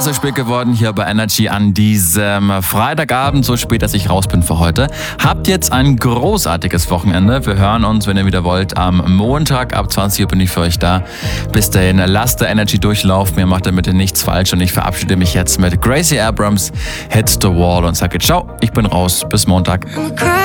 so spät geworden hier bei Energy an diesem Freitagabend, so spät, dass ich raus bin für heute. Habt jetzt ein großartiges Wochenende. Wir hören uns, wenn ihr wieder wollt, am Montag. Ab 20 Uhr bin ich für euch da. Bis dahin, lasst der Energy durchlaufen. Ihr macht damit nichts falsch. Und ich verabschiede mich jetzt mit Gracie Abrams, Hit the Wall und sage ciao. Ich bin raus. Bis Montag.